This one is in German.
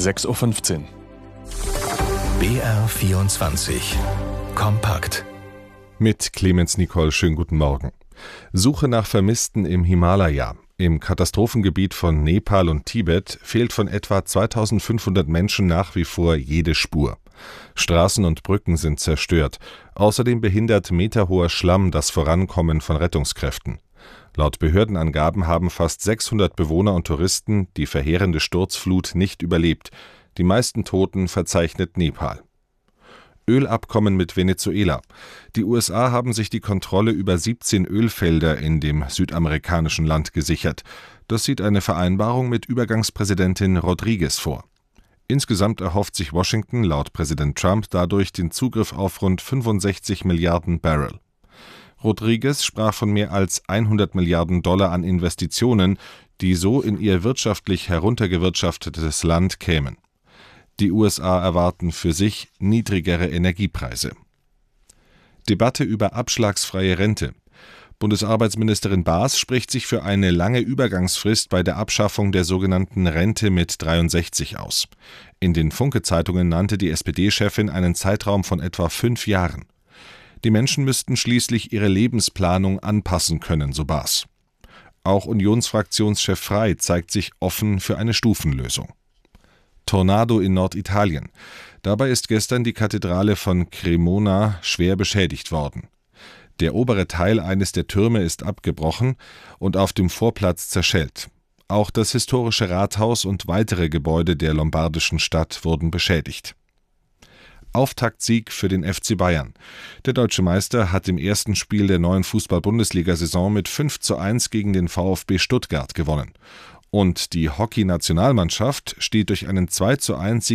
6:15 Uhr. BR24 Kompakt. Mit Clemens Nicol, schönen guten Morgen. Suche nach Vermissten im Himalaya. Im Katastrophengebiet von Nepal und Tibet fehlt von etwa 2500 Menschen nach wie vor jede Spur. Straßen und Brücken sind zerstört. Außerdem behindert meterhoher Schlamm das Vorankommen von Rettungskräften. Laut Behördenangaben haben fast 600 Bewohner und Touristen die verheerende Sturzflut nicht überlebt. Die meisten Toten verzeichnet Nepal. Ölabkommen mit Venezuela. Die USA haben sich die Kontrolle über 17 Ölfelder in dem südamerikanischen Land gesichert. Das sieht eine Vereinbarung mit Übergangspräsidentin Rodriguez vor. Insgesamt erhofft sich Washington laut Präsident Trump dadurch den Zugriff auf rund 65 Milliarden Barrel. Rodriguez sprach von mehr als 100 Milliarden Dollar an Investitionen, die so in ihr wirtschaftlich heruntergewirtschaftetes Land kämen. Die USA erwarten für sich niedrigere Energiepreise. Debatte über abschlagsfreie Rente. Bundesarbeitsministerin Baas spricht sich für eine lange Übergangsfrist bei der Abschaffung der sogenannten Rente mit 63 aus. In den Funke-Zeitungen nannte die SPD-Chefin einen Zeitraum von etwa 5 Jahren. Die Menschen müssten schließlich ihre Lebensplanung anpassen können, so Baas. Auch Unionsfraktionschef Frey zeigt sich offen für eine Stufenlösung. Tornado in Norditalien. Dabei ist gestern die Kathedrale von Cremona schwer beschädigt worden. Der obere Teil eines der Türme ist abgebrochen und auf dem Vorplatz zerschellt. Auch das historische Rathaus und weitere Gebäude der lombardischen Stadt wurden beschädigt. Auftaktsieg für den FC Bayern. Der deutsche Meister hat im ersten Spiel der neuen Fußball-Bundesliga-Saison mit 5:1 gegen den VfB Stuttgart gewonnen. Und die Hockey-Nationalmannschaft steht durch einen 2:1 Sieg